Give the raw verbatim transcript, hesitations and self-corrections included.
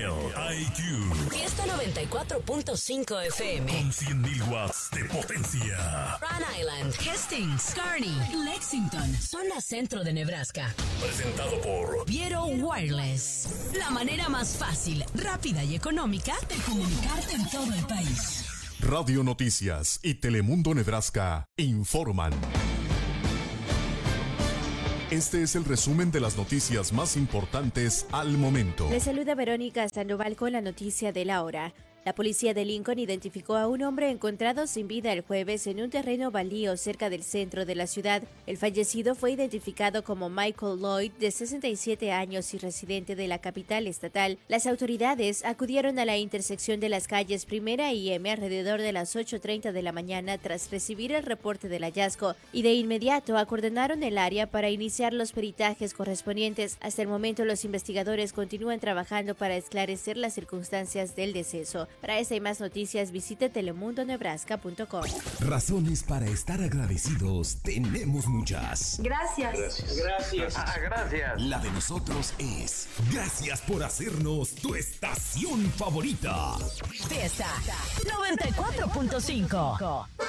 I Q. Fiesta noventa y cuatro punto cinco F M. Con cien mil watts de potencia. Rhode Island, Hastings, Kearney, Lexington, zona centro de Nebraska. Presentado por Viero Wireless. La manera más fácil, rápida y económica de comunicarte en todo el país. Radio Noticias y Telemundo Nebraska informan. Este es el resumen de las noticias más importantes al momento. Les saluda Verónica Sandoval con la noticia de la hora. La policía de Lincoln identificó a un hombre encontrado sin vida el jueves en un terreno baldío cerca del centro de la ciudad. El fallecido fue identificado como Michael Lloyd, de sesenta y siete años y residente de la capital estatal. Las autoridades acudieron a la intersección de las calles Primera y M alrededor de las ocho treinta de la mañana tras recibir el reporte del hallazgo y de inmediato acordonaron el área para iniciar los peritajes correspondientes. Hasta el momento, los investigadores continúan trabajando para esclarecer las circunstancias del deceso. Para esta y más noticias, visite telemundo nebraska punto com. Razones para estar agradecidos tenemos muchas. Gracias. Gracias. Gracias. Ah, gracias. La de nosotros es gracias por hacernos tu estación favorita. Fiesta noventa y cuatro punto cinco.